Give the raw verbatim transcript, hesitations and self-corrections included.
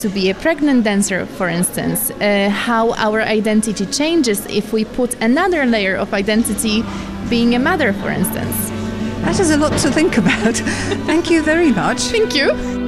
to be a pregnant dancer, for instance, uh, how our identity changes if we put another layer of identity being a mother, for instance. That is a lot to think about. Thank you very much. Thank you.